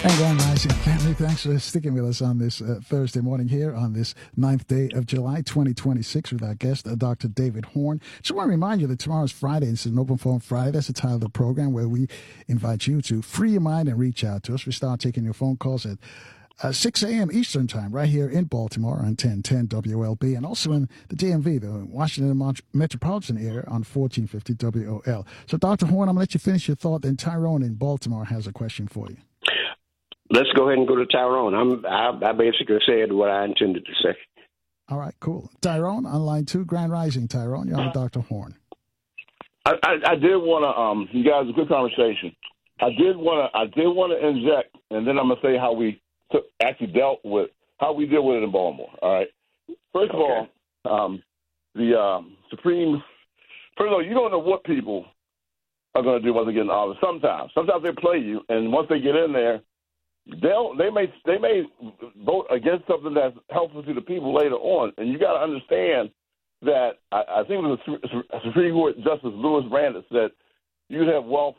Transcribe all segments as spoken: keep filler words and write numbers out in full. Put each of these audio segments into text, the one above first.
And Grand Rising family, thanks for sticking with us on this uh, Thursday morning here on this ninth day of July, twenty twenty-six, with our guest, uh, Doctor David Horn. Just want to remind you that tomorrow's Friday. This is an Open Phone Friday. That's the title of the program, where we invite you to free your mind and reach out to us. We start taking your phone calls at Uh, six a.m. Eastern Time, right here in Baltimore on ten ten W L B, and also in the D M V, the Washington Metropolitan area, on fourteen fifty W O L. So, Doctor Horn, I'm going to let you finish your thought. Then Tyrone in Baltimore has a question for you. Let's go ahead and go to Tyrone. I'm, I, I basically said what I intended to say. All right, cool. Tyrone on line two, Grand Rising. Tyrone, you're on with Doctor Horn. I, I, I did want to, um, you guys, a good conversation. I did want to, I did want to inject, and then I'm going to say how we took, actually dealt with, how we deal with it in Baltimore. All right. First of Okay. all, um, the um, Supreme, first of all, you don't know what people are going to do once they get in office. Sometimes, sometimes they play you, and once they get in there, they'll they may they may vote against something that's helpful to the people later on. And you got to understand that I, I think it was a Supreme Court Justice Louis Brandeis said you can have wealth,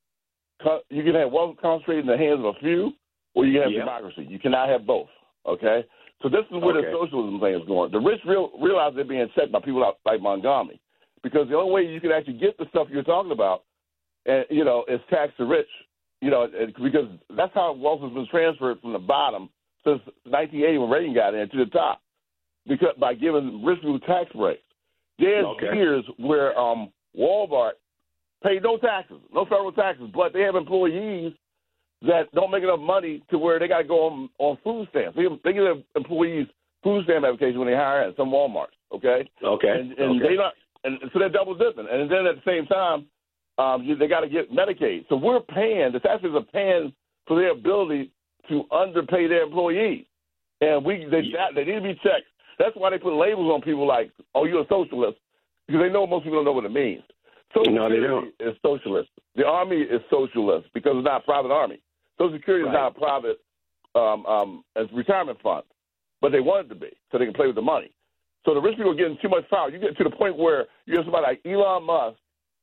you can have wealth concentrated in the hands of a few, or you can have Yep. democracy. You cannot have both. Okay, so this is where Okay. the socialism thing is going. The rich real, realize they're being checked by people like, like Montgomery, because the only way you can actually get the stuff you're talking about, and you know, is tax the rich. You know, because that's how wealth has been transferred from the bottom since nineteen eighty when Reagan got in to the top, because by giving rich people tax breaks. There's Okay. years where um, Walmart paid no taxes, no federal taxes, but they have employees that don't make enough money to where they got to go on, on food stamps. They, they give their employees food stamp application when they hire at some Walmarts. Okay. Okay. And, and okay. they not, and so they're double dipping, and then at the same time. Um, you, they got to get Medicaid. So we're paying, the taxpayers are paying for their ability to underpay their employees. And we they, Yeah. they need to be checked. That's why they put labels on people like, oh, you're a socialist, because they know most people don't know what it means. Social No, they Security don't. is socialist. The Army is socialist because it's not a private army. Social Security Right. is not a private um, um, as retirement fund, but they want it to be so they can play with the money. So the rich people are getting too much power. You get to the point where you have somebody like Elon Musk,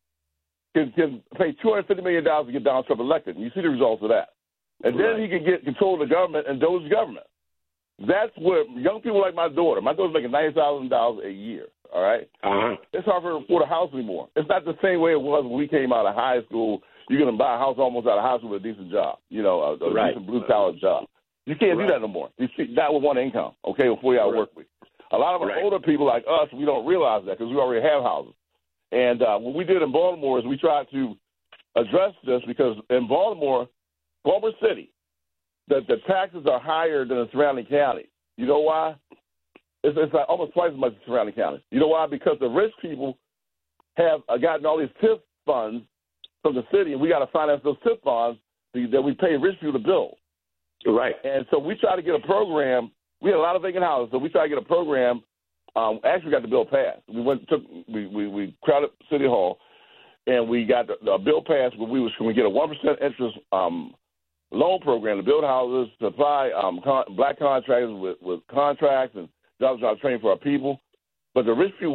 Can, can pay two hundred fifty million dollars to get Donald Trump elected. And you see the results of that. And then Right. he can get control of the government and doge government. That's where young people like my daughter, my daughter's making ninety thousand dollars a year, all right? Uh-huh. It's hard for her to afford a house anymore. It's not the same way it was when we came out of high school. You're going to buy a house almost out of high school with a decent job, you know, a, a Right. decent blue-collar job. You can't Right. do that no more. You see, not with one income, okay, a forty-hour Right. work week. A lot of our Right. older people like us, we don't realize that because we already have houses. And uh, what we did in Baltimore is we tried to address this because in Baltimore, Baltimore City, the, the taxes are higher than the surrounding counties. You know why? It's, it's like almost twice as much as surrounding counties. You know why? Because the rich people have uh, gotten all these TIF funds from the city, and we got to finance those TIF funds that we pay rich people to build. Right. And so we try to get a program. We had a lot of vacant houses, so we try to get a program. Um, actually, got the bill passed. We went took we we, we crowded City Hall. And we got the, the bill passed where we was going to get a one percent interest um, loan program to build houses, to supply um, con- black contractors with, with contracts and jobs, job training for our people. But the rich people